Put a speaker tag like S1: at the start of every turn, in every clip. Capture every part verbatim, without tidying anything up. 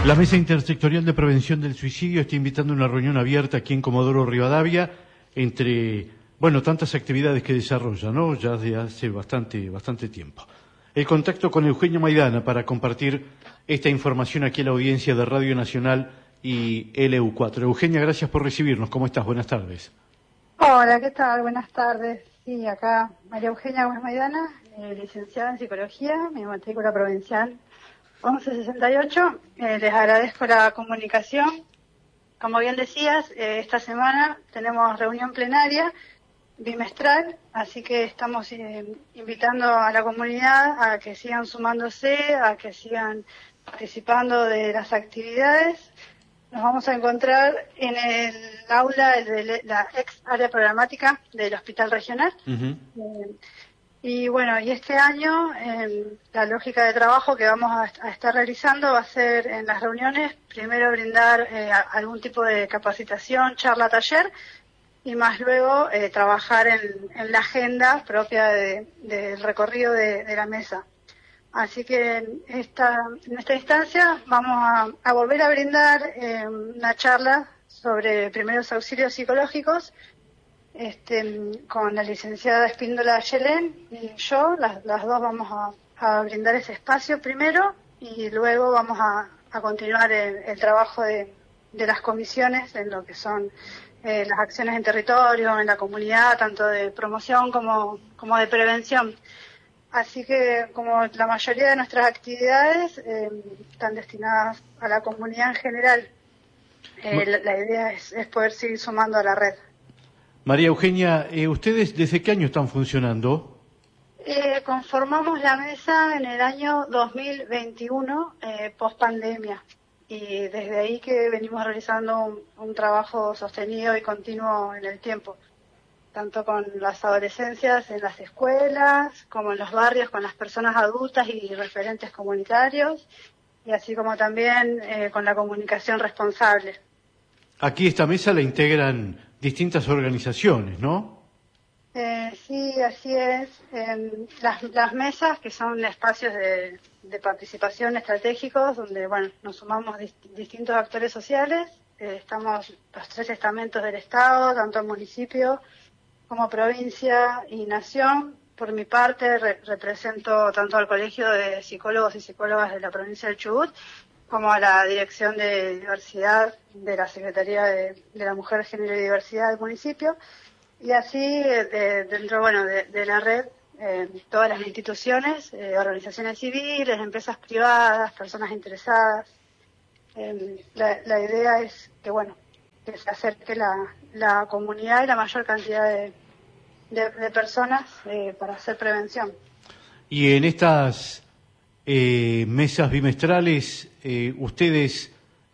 S1: La Mesa Intersectorial de Prevención del Suicidio está invitando a una reunión abierta aquí en Comodoro Rivadavia entre, bueno, tantas actividades que desarrolla, ¿no? Ya desde hace bastante, bastante tiempo. El contacto con Eugenia Maidana para compartir esta información aquí en la audiencia de Radio Nacional y L U cuatro. Eugenia, gracias por recibirnos. ¿Cómo estás? Buenas tardes.
S2: Hola, ¿qué tal? Buenas tardes. Sí, acá María Eugenia Gómez Maidana, eh, licenciada en Psicología, mi matrícula provincial once sesenta y ocho. Eh, les agradezco la comunicación. Como bien decías, eh, esta semana tenemos reunión plenaria bimestral, así que estamos eh, invitando a la comunidad a que sigan sumándose, a que sigan participando de las actividades. Nos vamos a encontrar en el aula de la ex área programática del Hospital Regional. Uh-huh. Eh, y bueno, y este año eh, la lógica de trabajo que vamos a, a estar realizando va a ser en las reuniones, primero brindar eh, algún tipo de capacitación, charla, taller, y más luego eh, trabajar en, en la agenda propia de, del recorrido de, de la mesa. Así que en esta, en esta instancia vamos a, a volver a brindar eh, una charla sobre primeros auxilios psicológicos este, con la licenciada Espíndola Yelén y yo. Las, las dos vamos a, a brindar ese espacio primero y luego vamos a, a continuar el, el trabajo de, de las comisiones en lo que son eh, las acciones en territorio, en la comunidad, tanto de promoción como, como de prevención. Así que, como la mayoría de nuestras actividades eh, están destinadas a la comunidad en general, eh, la, la idea es, es poder seguir sumando a la red.
S1: María Eugenia, eh, ¿ustedes desde qué año están funcionando?
S2: Eh, conformamos la mesa en el año dos mil veintiuno, eh, post pandemia, y desde ahí que venimos realizando un, un trabajo sostenido y continuo en el tiempo, tanto con las adolescencias en las escuelas, como en los barrios con las personas adultas y referentes comunitarios, y así como también eh, con la comunicación responsable.
S1: Aquí esta mesa la integran distintas organizaciones, ¿no?
S2: Eh, sí, así es. Eh, las, las mesas, que son espacios de, de participación estratégicos, donde bueno nos sumamos dist, distintos actores sociales, eh, estamos los tres estamentos del Estado, tanto el municipio como provincia y nación. Por mi parte, re represento tanto al Colegio de Psicólogos y Psicólogas de la provincia del Chubut, como a la Dirección de Diversidad de la Secretaría de, de la Mujer, Género y Diversidad del municipio, y así eh, dentro bueno de, de la red, eh, todas las instituciones, eh, organizaciones civiles, empresas privadas, personas interesadas. Eh, la, la idea es que bueno que se acerque la, la comunidad y la mayor cantidad de De, de personas eh, para hacer prevención.
S1: Y en estas eh, mesas bimestrales, eh, ¿ustedes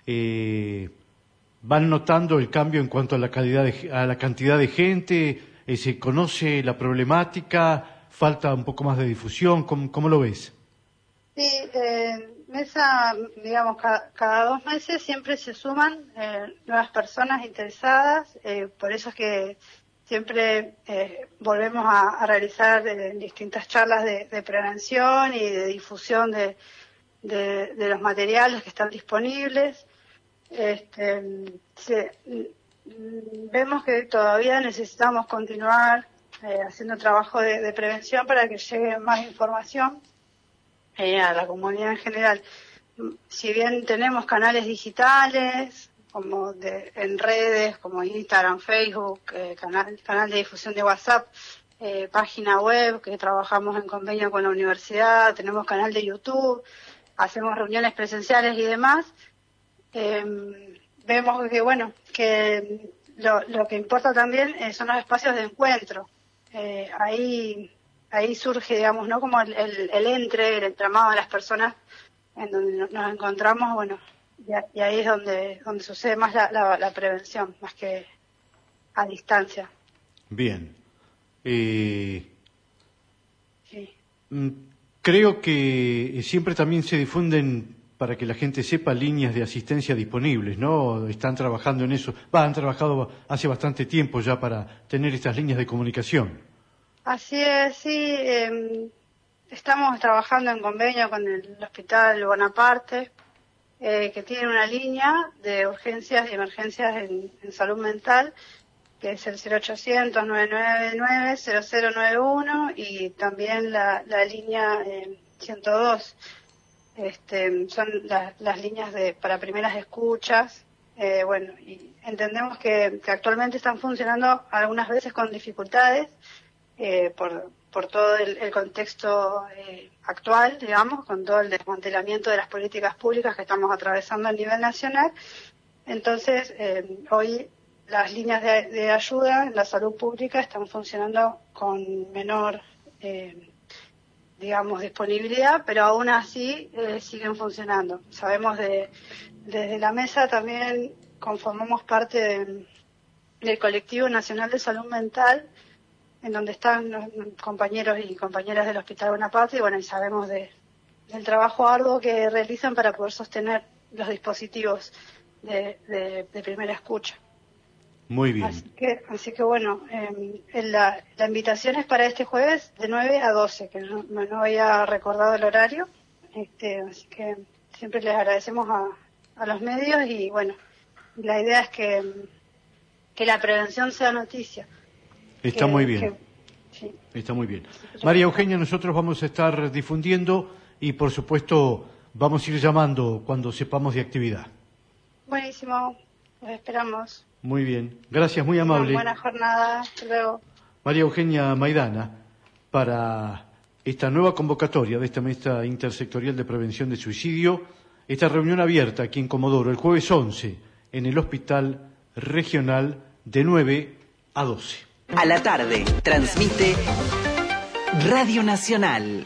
S1: eh, van notando el cambio en cuanto a la calidad de, a la cantidad de gente? Eh, ¿Se conoce la problemática? ¿Falta un poco más de difusión? ¿Cómo, cómo lo ves?
S2: Sí, eh, mesa, digamos, cada, cada dos meses siempre se suman eh, nuevas personas interesadas, eh, por eso es que siempre eh, volvemos a, a realizar eh, distintas charlas de, de prevención y de difusión de, de, de los materiales que están disponibles. Este, se, vemos que todavía necesitamos continuar eh, haciendo trabajo de, de prevención para que llegue más información eh, a la comunidad en general. Si bien tenemos canales digitales, como de, en redes como Instagram, Facebook, eh, canal, canal de difusión de WhatsApp, eh, página web que trabajamos en convenio con la universidad, tenemos canal de YouTube, hacemos reuniones presenciales y demás. Eh, vemos que bueno que lo, lo que importa también eh, son los espacios de encuentro. Eh, ahí ahí surge, digamos, no como el, el, el entre, el entramado de las personas en donde nos encontramos, bueno. Y ahí es donde donde sucede más la, la, la prevención, más que a distancia.
S1: Bien. Eh,
S2: sí.
S1: Creo que siempre también se difunden, para que la gente sepa, líneas de asistencia disponibles, ¿no? Están trabajando en eso. Va, han trabajado hace bastante tiempo ya para tener estas líneas de comunicación.
S2: Así es, sí. Eh, estamos trabajando en convenio con el Hospital Bonaparte. eh, que tiene una línea de urgencias y emergencias en, en salud mental, que es el cero ochocientos, nueve nueve nueve, cero cero nueve uno, y también la, la línea eh, ciento dos. Este, son la, las líneas de para primeras escuchas. Eh, bueno, y entendemos que, que actualmente están funcionando algunas veces con dificultades eh, por, por todo el, el contexto eh, actual, digamos, con todo el desmantelamiento de las políticas públicas que estamos atravesando a nivel nacional. Entonces, eh, hoy las líneas de, de ayuda en la salud pública están funcionando con menor, eh, digamos, disponibilidad, pero aún así eh, siguen funcionando. Sabemos de, desde la mesa también conformamos parte de, del Colectivo Nacional de Salud Mental, en donde están los compañeros y compañeras del Hospital Bonaparte, y bueno, y sabemos de, del trabajo arduo que realizan para poder sostener los dispositivos de, de, de primera escucha.
S1: Muy bien.
S2: Así que, así que bueno, eh, la, la invitación es para este jueves de nueve a doce, que no, no había recordado el horario, este, así que siempre les agradecemos a, a los medios, y bueno, la idea es que, que la prevención sea noticia.
S1: Está
S2: que,
S1: muy bien.
S2: Que, sí.
S1: Está muy bien. María Eugenia, nosotros vamos a estar difundiendo y por supuesto vamos a ir llamando cuando sepamos de actividad.
S2: Buenísimo, los esperamos.
S1: Muy bien, gracias, muy amable.
S2: Buena jornada, hasta luego.
S1: María Eugenia Maidana, para esta nueva convocatoria de esta mesa intersectorial de prevención de suicidio, esta reunión abierta aquí en Comodoro el jueves once en el Hospital Regional de nueve a doce.
S3: A la tarde, transmite Radio Nacional.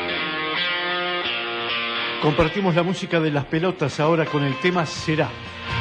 S1: Compartimos la música de Las Pelotas ahora con el tema Será.